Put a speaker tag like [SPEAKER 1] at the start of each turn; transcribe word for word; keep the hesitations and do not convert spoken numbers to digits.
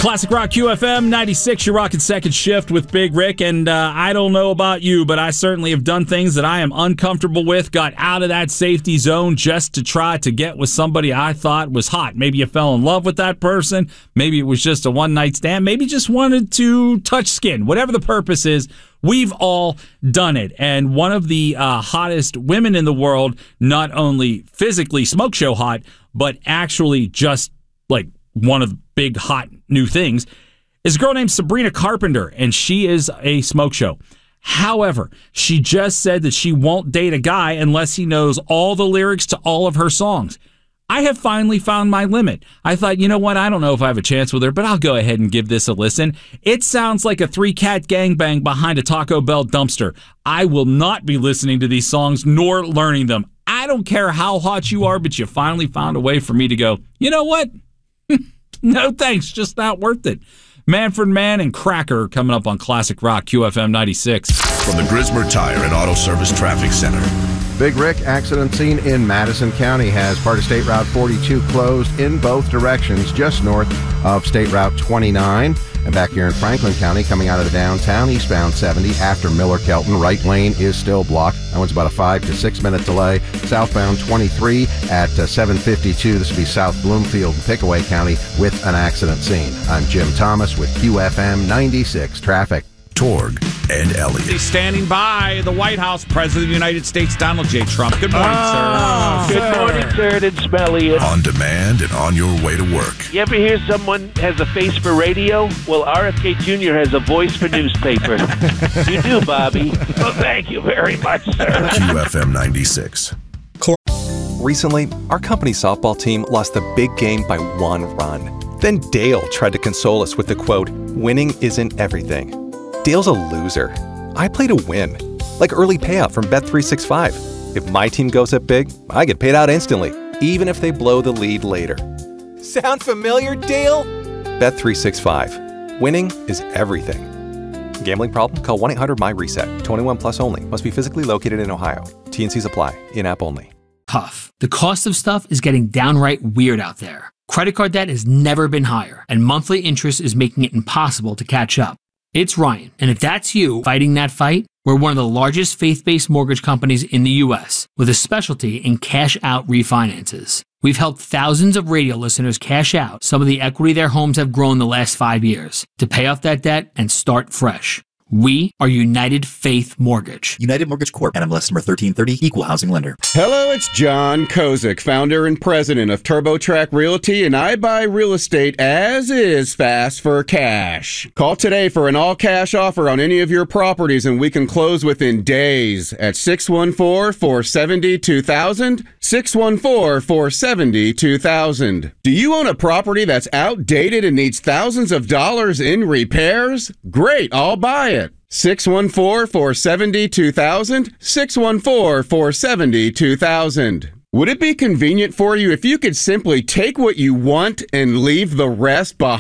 [SPEAKER 1] Classic Rock Q F M ninety-six, you're rocking second shift with Big Rick, and uh, I don't know about you, but I certainly have done things that I am uncomfortable with, got out of that safety zone just to try to get with somebody I thought was hot. Maybe you fell in love with that person, maybe it was just a one-night stand, maybe just wanted to touch skin. Whatever the purpose is, we've all done it. And one of the uh, hottest women in the world, not only physically smoke show hot, but actually just like one of the big hot new things, is a girl named Sabrina Carpenter, and she is a smoke show. However, she just said that she won't date a guy unless he knows all the lyrics to all of her songs. I have finally found my limit. I thought, you know what, I don't know if I have a chance with her, but I'll go ahead and give this a listen. It sounds like a three-cat gangbang behind a Taco Bell dumpster. I will not be listening to these songs nor learning them. I don't care how hot you are, but you finally found a way for me to go, you know what? No thanks, just not worth it. Manfred Mann and Cracker coming up on Classic Rock Q F M ninety-six.
[SPEAKER 2] From the Grismer Tire and Auto Service Traffic Center.
[SPEAKER 3] Big Rick, accident scene in Madison County has part of State Route forty-two closed in both directions, just north of State Route twenty-nine. And back here in Franklin County, coming out of the downtown, eastbound seventy after Miller-Kelton, right lane is still blocked. That one's about a five to six minute delay. Southbound twenty-three at uh, seven fifty-two. This will be South Bloomfield and Pickaway County with an accident scene. I'm Jim Thomas with Q F M ninety-six Traffic.
[SPEAKER 2] Torg and Elliott.
[SPEAKER 4] He's standing by the White House, President of the United States, Donald J. Trump. Good morning,
[SPEAKER 5] oh,
[SPEAKER 4] sir.
[SPEAKER 5] Good morning, sir. It's Elliott.
[SPEAKER 2] On demand and on your way to work.
[SPEAKER 5] You ever hear someone has a face for radio? Well, R F K Junior has a voice for newspaper. You do, Bobby. Well, thank you very much, sir.
[SPEAKER 2] Q F M ninety-six.
[SPEAKER 6] Recently, our company softball team lost the big game by one run. Then Dale tried to console us with the quote, "Winning isn't everything." Dale's a loser. I play to win. Like early payout from Bet three sixty-five. If my team goes up big, I get paid out instantly, even if they blow the lead later. Sound familiar, Dale? Bet three sixty-five. Winning is everything. Gambling problem? Call one eight hundred M Y reset. twenty-one plus only. Must be physically located in Ohio. T and Cs apply. In-app only.
[SPEAKER 7] Tough. The cost of stuff is getting downright weird out there. Credit card debt has never been higher, and monthly interest is making it impossible to catch up. It's Ryan, and if that's you fighting that fight, we're one of the largest faith-based mortgage companies in the U S with a specialty in cash-out refinances. We've helped thousands of radio listeners cash out some of the equity their homes have grown the last five years to pay off that debt and start fresh. We are United Faith Mortgage.
[SPEAKER 8] United Mortgage Corp. N M L S number thirteen thirty, Equal Housing Lender.
[SPEAKER 9] Hello, it's John Kozik, founder and president of TurboTrack Realty, and I buy real estate as is fast for cash. Call today for an all-cash offer on any of your properties, and we can close within days at six one four, four seven zero, two thousand, six one four, four seven zero, two thousand. Do you own a property that's outdated and needs thousands of dollars in repairs? Great, I'll buy it. six one four, four seven zero, two thousand, six one four, four seven zero, two thousand. Would it be convenient for you if you could simply take what you want and leave the rest behind?